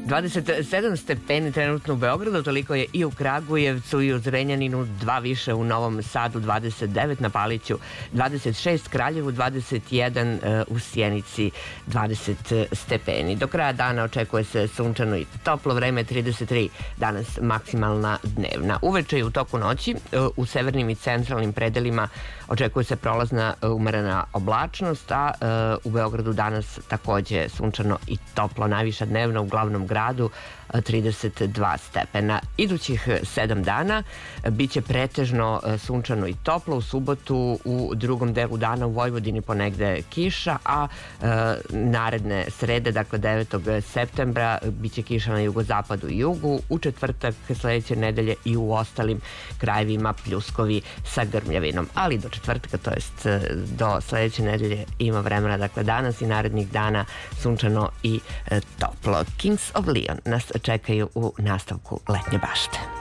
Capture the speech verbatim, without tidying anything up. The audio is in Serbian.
dvadeset sedam stepeni trenutno u Beogradu, toliko je i u Kragujevcu i u Zrenjaninu, dva više u Novom Sadu, dvadeset devet, na Paliću dvadeset šest, Kraljevu dvadeset jedan, u Sjenici dvadeset stepeni. Do kraja dana očekuje se sunčano i toplo vreme, trideset tri danas maksimalna dnevna. Uveče i u toku noći u severnim i centralnim predelima očekuje se prolazna umerena oblačnost, a u Beogradu danas takođe sunčano i toplo, najviša dnevna u glavnom gradu trideset dva stepena. Idućih sedam dana biće pretežno sunčano i toplo. U subotu u drugom delu dana u Vojvodini ponegde kiša, a e, naredne srede, dakle devetog septembra, biće kiša na jugozapadu i jugu. U četvrtak sledeće nedelje i u ostalim krajevima pljuskovi sa grmljavinom. Ali do četvrtka, to jest do sledeće nedelje, ima vremena, dakle danas i narednih dana sunčano i e, toplo. Kings of Leon nas čekaju u nastavku Letnje bašte.